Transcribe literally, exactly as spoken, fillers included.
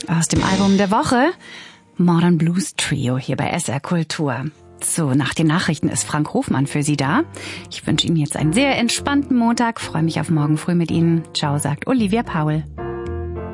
Aus dem Album der Woche Modern Blues Trio hier bei S R Kultur. So, nach den Nachrichten ist Frank Hofmann für Sie da. Ich wünsche Ihnen jetzt einen sehr entspannten Montag, freue mich auf morgen früh mit Ihnen. Ciao, sagt Olivia Paul.